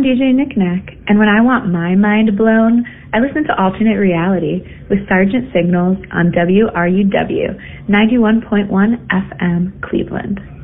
DJ Nick Nack, and when I want my mind blown, I listen to Alternate Reality with Sergeant Signals on WRUW 91.1 FM Cleveland.